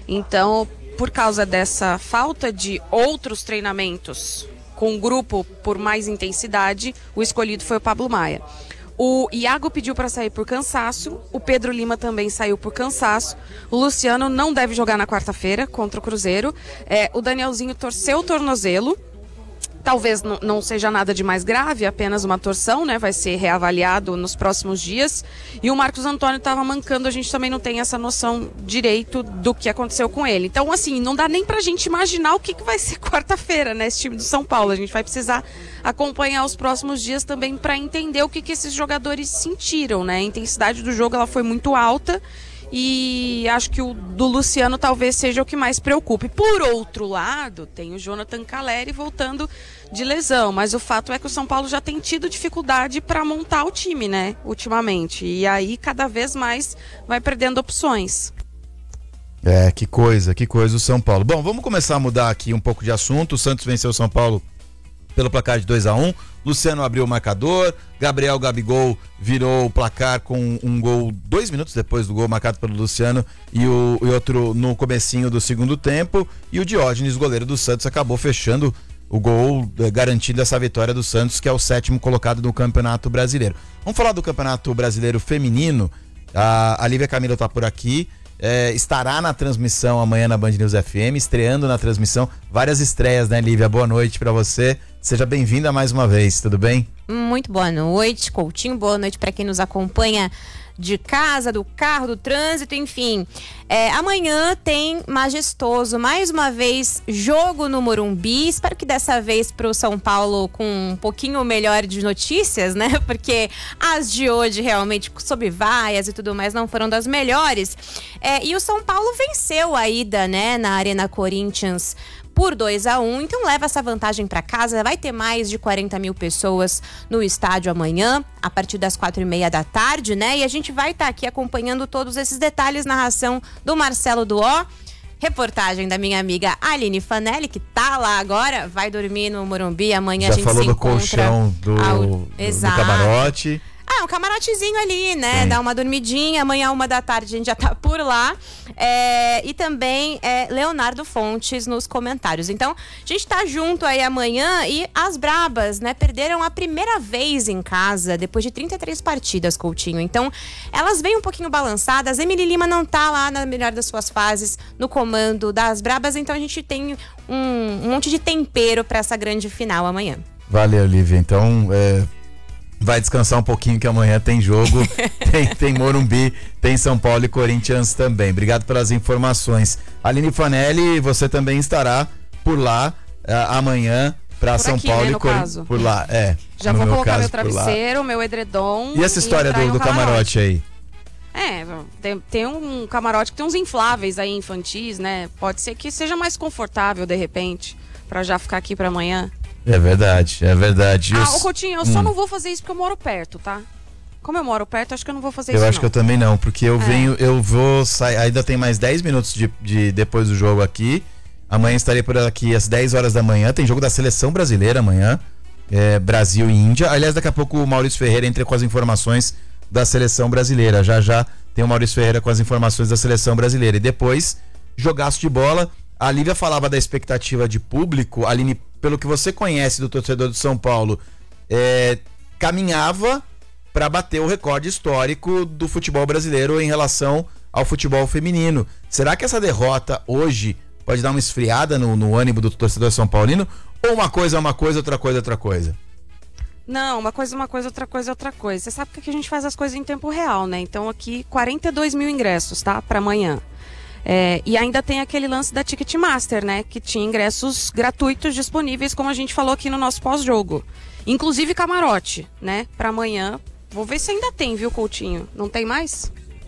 Então, por causa dessa falta de outros treinamentos com o grupo por mais intensidade, o escolhido foi o Pablo Maia. O Iago pediu para sair por cansaço, o Pedro Lima também saiu por cansaço, o Luciano não deve jogar na quarta-feira contra o Cruzeiro, o Danielzinho torceu o tornozelo, talvez não seja nada de mais grave, apenas uma torção, né? Vai ser reavaliado nos próximos dias. E o Marcos Antônio estava mancando, a gente também não tem essa noção direito do que aconteceu com ele. Então, assim, não dá nem pra gente imaginar o que vai ser quarta-feira, né? Esse time do São Paulo. A gente vai precisar acompanhar os próximos dias também para entender o que esses jogadores sentiram, né? A intensidade do jogo ela foi muito alta. E acho que o do Luciano talvez seja o que mais preocupe. Por outro lado, tem o Jonathan Calleri voltando de lesão, mas o fato é que o São Paulo já tem tido dificuldade para montar o time, né, ultimamente. E aí cada vez mais vai perdendo opções. Que coisa o São Paulo. Bom, vamos começar a mudar aqui um pouco de assunto. O Santos venceu o São Paulo pelo placar de 2-1, Luciano abriu o marcador, Gabriel Gabigol virou o placar com um gol 2 minutos depois do gol marcado pelo Luciano e outro no comecinho do segundo tempo, e o Diógenes, goleiro do Santos, acabou fechando o gol, garantindo essa vitória do Santos, que é o 7º colocado no Campeonato Brasileiro. Vamos falar do Campeonato Brasileiro Feminino. A Lívia Camilo está por aqui. Estará na transmissão amanhã na Band News FM, estreando na transmissão, várias estreias, né, Lívia? Boa noite pra você, seja bem-vinda mais uma vez, tudo bem? Muito boa noite, Coutinho, boa noite pra quem nos acompanha de casa, do carro, do trânsito, enfim. Amanhã tem majestoso, mais uma vez, jogo no Morumbi. Espero que dessa vez pro São Paulo com um pouquinho melhor de notícias, né? Porque as de hoje realmente, sob vaias e tudo mais, não foram das melhores. E o São Paulo venceu a ida, né, na Arena Corinthians por 2-1, então leva essa vantagem para casa. Vai ter mais de 40 mil pessoas no estádio amanhã, a partir das 4h30 da tarde, né? E a gente vai estar aqui acompanhando todos esses detalhes, narração do Marcelo Duó, reportagem da minha amiga Aline Fanelli, que tá lá agora, vai dormir no Morumbi, amanhã já a gente falou se do encontra... colchão do camarote. Um camarotezinho ali, né? Sim. Dá uma dormidinha, amanhã 1h da tarde a gente já tá por lá. E também Leonardo Fontes nos comentários. Então, a gente tá junto aí amanhã. E as Brabas, né? Perderam a primeira vez em casa, depois de 33 partidas, Coutinho. Então, elas vêm um pouquinho balançadas. Emily Lima não tá lá na melhor das suas fases, no comando das Brabas. Então, a gente tem um monte de tempero pra essa grande final amanhã. Valeu, Lívia. Então, vai descansar um pouquinho que amanhã tem jogo, tem Morumbi, tem São Paulo e Corinthians também. Obrigado pelas informações. Aline Fanelli, você também estará por lá amanhã para São aqui, Paulo, né, e Corinthians. Por lá, Já vou colocar meu travesseiro, meu edredom. E essa história do camarote aí? Tem um camarote que tem uns infláveis aí infantis, né? Pode ser que seja mais confortável de repente, para já ficar aqui para amanhã. É verdade. Ô Coutinho, eu só não vou fazer isso porque eu moro perto, tá? Como eu moro perto, acho que eu não vou fazer isso. Eu acho que eu também não, porque eu vou sair, ainda tem mais 10 minutos de depois do jogo aqui. Amanhã estarei por aqui às 10 horas da manhã, tem jogo da Seleção Brasileira amanhã, Brasil e Índia. Aliás, daqui a pouco o Maurício Ferreira entra com as informações da Seleção Brasileira. Já tem o Maurício Ferreira com as informações da Seleção Brasileira. E depois, jogaço de bola. A Lívia falava da expectativa de público. Aline, pelo que você conhece do torcedor do São Paulo, caminhava para bater o recorde histórico do futebol brasileiro em relação ao futebol feminino. Será que essa derrota hoje pode dar uma esfriada no ânimo do torcedor são paulino? Ou uma coisa é uma coisa, outra coisa é outra coisa? Não, uma coisa é uma coisa, outra coisa é outra coisa. Você sabe que aqui a gente faz as coisas em tempo real, né? Então aqui 42 mil ingressos, tá? Para amanhã. E ainda tem aquele lance da Ticketmaster, né? Que tinha ingressos gratuitos disponíveis, como a gente falou aqui no nosso pós-jogo. Inclusive camarote, né? Pra amanhã. Vou ver se ainda tem, viu, Coutinho? Não tem mais?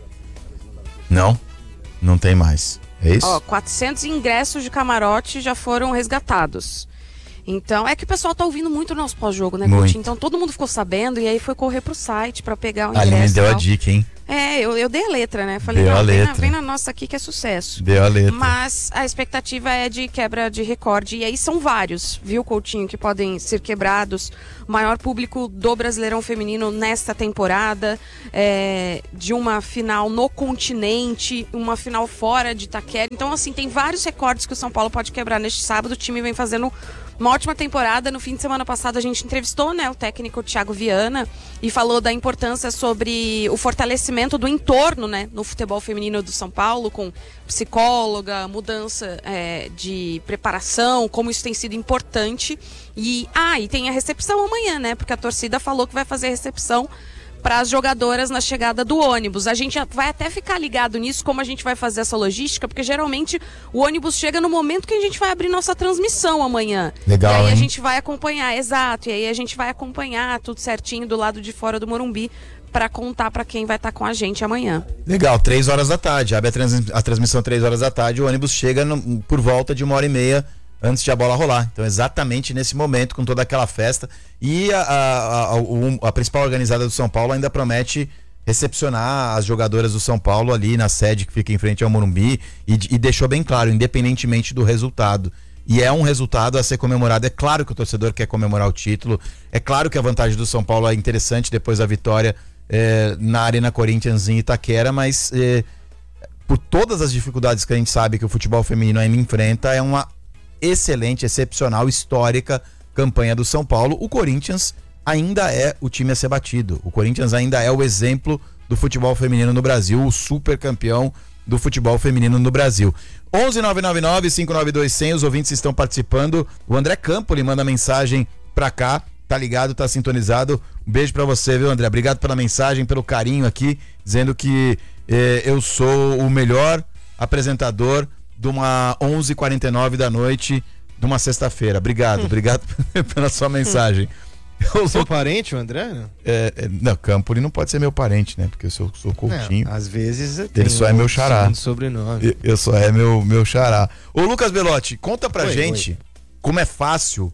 Não tem mais. É isso? 400 ingressos de camarote já foram resgatados. Então, é que o pessoal tá ouvindo muito o nosso pós-jogo, né, Coutinho? Então todo mundo ficou sabendo e aí foi correr pro site pra pegar o ingresso. A Aline deu a dica, hein? Eu dei a letra, né? Falei, Deu a não, letra. vem na nossa aqui que é sucesso. Deu a letra. Mas a expectativa é de quebra de recorde. E aí são vários, viu, Coutinho, que podem ser quebrados. O maior público do Brasileirão Feminino nesta temporada, de uma final no continente, uma final fora de Itaquera. Então, assim, tem vários recordes que o São Paulo pode quebrar neste sábado. O time vem fazendo uma ótima temporada. No fim de semana passado a gente entrevistou, né, o técnico Thiago Viana e falou da importância sobre o fortalecimento do entorno, né, no futebol feminino do São Paulo, com psicóloga, mudança de preparação, como isso tem sido importante. E tem a recepção amanhã, né, porque a torcida falou que vai fazer recepção para as jogadoras na chegada do ônibus. A gente vai até ficar ligado nisso, como a gente vai fazer essa logística, porque geralmente o ônibus chega no momento que a gente vai abrir nossa transmissão amanhã. Legal, e aí hein? a gente vai acompanhar, exato, e aí a gente vai acompanhar tudo certinho do lado de fora do Morumbi para contar para quem vai estar com a gente amanhã. Legal, 3 horas da tarde, abre a transmissão 3 horas da tarde, o ônibus chega por volta de 1h30 antes de a bola rolar. Então, exatamente nesse momento, com toda aquela festa. E a principal organizada do São Paulo ainda promete recepcionar as jogadoras do São Paulo ali na sede que fica em frente ao Morumbi e deixou bem claro, independentemente do resultado. E é um resultado a ser comemorado. É claro que o torcedor quer comemorar o título. É claro que a vantagem do São Paulo é interessante depois da vitória na Arena Corinthians em Itaquera, mas por todas as dificuldades que a gente sabe que o futebol feminino ainda enfrenta, é uma excelente, excepcional, histórica campanha do São Paulo. O Corinthians ainda é o time a ser batido. O Corinthians ainda é o exemplo do futebol feminino no Brasil, o super campeão do futebol feminino no Brasil. 11-999-592-100, os ouvintes estão participando. O André Campoli manda mensagem pra cá, tá ligado, tá sintonizado. Um beijo pra você, viu, André? Obrigado pela mensagem, pelo carinho aqui, dizendo que eu sou o melhor apresentador de uma 11h49 da noite de uma sexta-feira. Obrigado pela sua mensagem. Seu parente, o André? Não, Campoli não pode ser meu parente, né? Porque eu sou Coutinho. Às vezes ele só é meu xará. Sobrenome. Eu só é meu xará. Ô, Lucas Belotti, conta pra gente como é fácil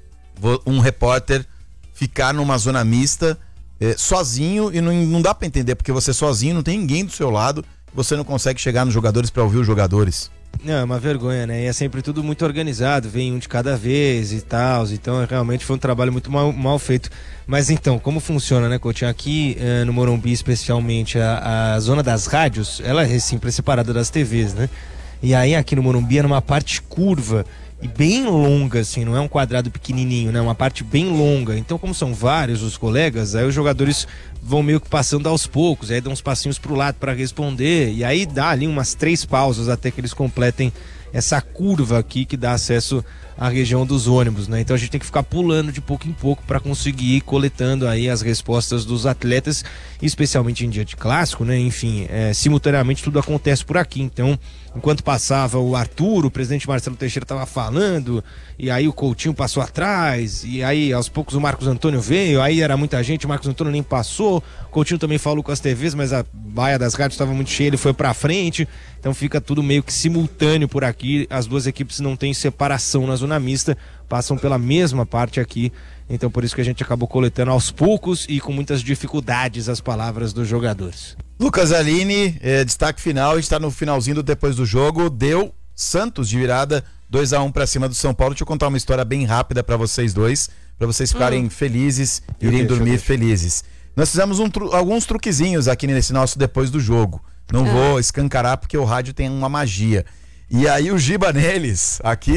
um repórter ficar numa zona mista sozinho, e não dá pra entender, porque você sozinho, não tem ninguém do seu lado, você não consegue chegar nos jogadores pra ouvir os jogadores. Não, é uma vergonha, né? E é sempre tudo muito organizado, vem um de cada vez e tal. Então, realmente foi um trabalho muito mal feito. Mas então, como funciona, né, Coutinho? Aqui no Morumbi, especialmente, a zona das rádios, ela é sempre separada das TVs, né? E aí, aqui no Morumbi, é numa parte curva e bem longa, assim, não é um quadrado pequenininho, né? Uma parte bem longa. Então, como são vários os colegas, aí os jogadores vão meio que passando aos poucos, aí dão uns passinhos pro lado para responder, e aí dá ali umas 3 pausas até que eles completem essa curva aqui que dá acesso à região dos ônibus, né? Então a gente tem que ficar pulando de pouco em pouco para conseguir ir coletando aí as respostas dos atletas, especialmente em dia de clássico, né? Enfim, simultaneamente tudo acontece por aqui. Então, enquanto passava o Arthur, o presidente Marcelo Teixeira estava falando, e aí o Coutinho passou atrás, e aí aos poucos o Marcos Antônio veio, aí era muita gente, o Marcos Antônio nem passou, o Coutinho também falou com as TVs, mas a baia das rádios estava muito cheia, ele foi pra frente, então fica tudo meio que simultâneo por aqui, as duas equipes não têm separação na zona mista, passam pela mesma parte aqui, então por isso que a gente acabou coletando aos poucos e com muitas dificuldades as palavras dos jogadores. Lucas Aline, destaque final, a gente tá no finalzinho depois do jogo, deu Santos de virada 2-1 pra cima do São Paulo. Deixa eu contar uma história bem rápida pra vocês dois, pra vocês ficarem felizes, irem dormir felizes. Nós fizemos alguns truquezinhos aqui nesse nosso depois do jogo. Não vou escancarar porque o rádio tem uma magia. E aí o Giba neles, aqui,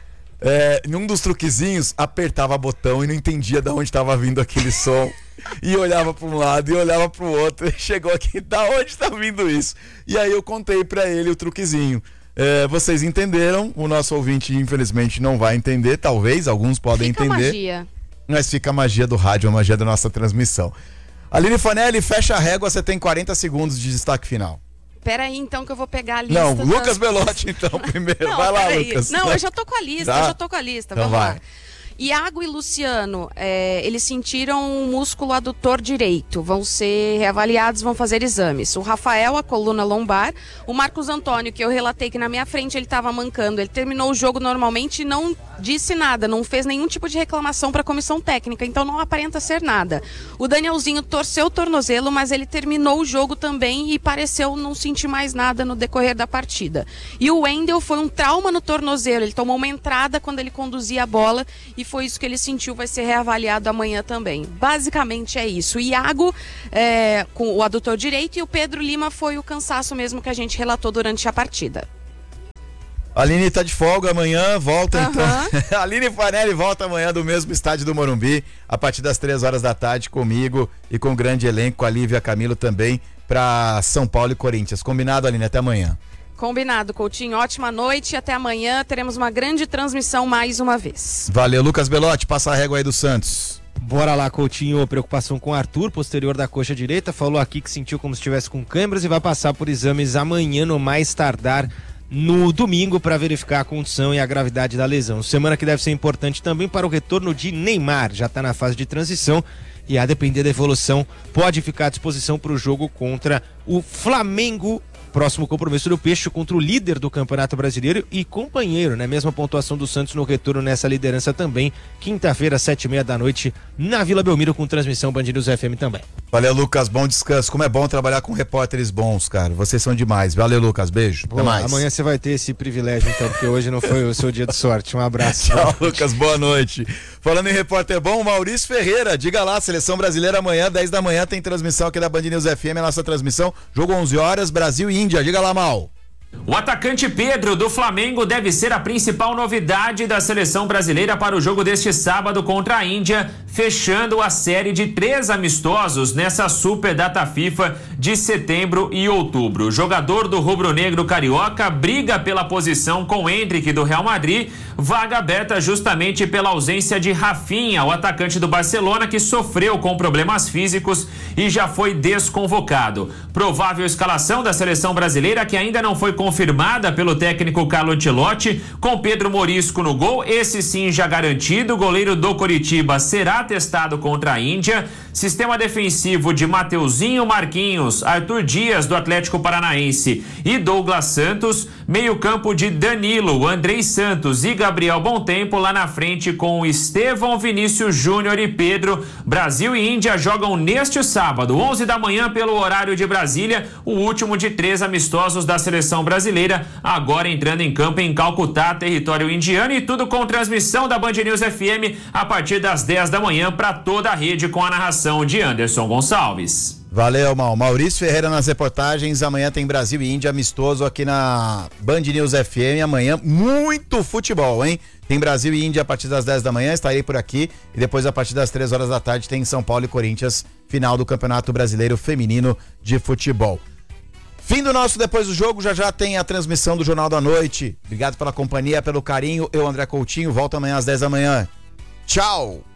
num dos truquezinhos, apertava botão e não entendia de onde estava vindo aquele som. E olhava para um lado e olhava para o outro. E chegou aqui, da onde está vindo isso? E aí eu contei para ele o truquezinho. Vocês entenderam, o nosso ouvinte infelizmente não vai entender, talvez, alguns podem entender. Magia. Mas fica a magia do rádio, a magia da nossa transmissão. Aline Fanelli, fecha a régua, você tem 40 segundos de destaque final. Pera aí, então, que eu vou pegar a lista. Não, Lucas Belotti, então, primeiro. Não, vai lá, aí. Lucas. Não, eu já tô com a lista, Então vamos vai. lá. Iago e Luciano, eles sentiram o músculo adutor direito, vão ser reavaliados, vão fazer exames. O Rafael, a coluna lombar. O Marcos Antônio, que eu relatei que na minha frente ele estava mancando, ele terminou o jogo normalmente e não disse nada, não fez nenhum tipo de reclamação para a comissão técnica, então não aparenta ser nada. O Danielzinho torceu o tornozelo, mas ele terminou o jogo também e pareceu não sentir mais nada no decorrer da partida. E o Wendel foi um trauma no tornozelo, ele tomou uma entrada quando ele conduzia a bola e foi isso que ele sentiu, vai ser reavaliado amanhã também. Basicamente é isso. O Iago com o adutor direito e o Pedro Lima foi o cansaço mesmo que a gente relatou durante a partida. A Aline tá de folga amanhã, volta então. A Aline Fanelli volta amanhã do mesmo estádio do Morumbi, a partir das 3 horas da tarde, comigo e com o grande elenco, com a Lívia Camilo também, para São Paulo e Corinthians. Combinado, Aline? Até amanhã. Combinado, Coutinho. Ótima noite e até amanhã teremos uma grande transmissão mais uma vez. Valeu, Lucas Belotti, passa a régua aí do Santos. Bora lá, Coutinho. Preocupação com o Arthur, posterior da coxa direita. Falou aqui que sentiu como se estivesse com câimbras e vai passar por exames amanhã, no mais tardar no domingo, para verificar a condição e a gravidade da lesão. Semana que deve ser importante também para o retorno de Neymar. Já está na fase de transição e, a depender da evolução, pode ficar à disposição para o jogo contra o Flamengo. Próximo compromisso do Peixe contra o líder do Campeonato Brasileiro e companheiro, né? Mesma pontuação do Santos no retorno nessa liderança também. Quinta-feira, 7h30 da noite, na Vila Belmiro, com transmissão Band News FM também. Valeu, Lucas. Bom descanso. Como é bom trabalhar com repórteres bons, cara. Vocês são demais. Valeu, Lucas. Beijo. Boa, até mais. Amanhã você vai ter esse privilégio, então, porque hoje não foi o seu dia de sorte. Um abraço. Tchau, Lucas. Boa noite. Falando em repórter bom, Maurício Ferreira. Diga lá, Seleção Brasileira amanhã, 10 da manhã, tem transmissão aqui da Band News FM, a nossa transmissão. Jogo 11 horas, Brasil e Índia. Diga lá, Mal. O atacante Pedro do Flamengo deve ser a principal novidade da seleção brasileira para o jogo deste sábado contra a Índia, fechando a série de 3 amistosos nessa super data FIFA de setembro e outubro. O jogador do rubro-negro carioca briga pela posição com Endrick do Real Madrid, vaga aberta justamente pela ausência de Rafinha, o atacante do Barcelona, que sofreu com problemas físicos e já foi desconvocado. Provável escalação da seleção brasileira, que ainda não foi confirmada pelo técnico Carlo Ancelotti, com Pedro Morisco no gol, esse sim já garantido. O goleiro do Coritiba será testado contra a Índia. Sistema defensivo de Mateuzinho, Marquinhos, Arthur Dias do Atlético Paranaense e Douglas Santos. Meio campo de Danilo, Andrei Santos e Gabriel Bontempo, lá na frente com Estevão, Vinícius Júnior e Pedro. Brasil e Índia jogam neste sábado, 11 da manhã, pelo horário de Brasília, o último de 3 amistosos da seleção brasileira, agora entrando em campo em Calcutá, território indiano, e tudo com transmissão da Band News FM a partir das 10 da manhã para toda a rede, com a narração de Anderson Gonçalves. Valeu, Mal. Maurício Ferreira nas reportagens. Amanhã tem Brasil e Índia amistoso aqui na Band News FM. Amanhã muito futebol, hein? Tem Brasil e Índia a partir das 10 da manhã, estarei por aqui. E depois, a partir das 3 horas da tarde, tem São Paulo e Corinthians, final do Campeonato Brasileiro Feminino de Futebol. Fim do nosso Depois do Jogo, já tem a transmissão do Jornal da Noite. Obrigado pela companhia, pelo carinho. Eu, André Coutinho, volto amanhã às 10 da manhã. Tchau!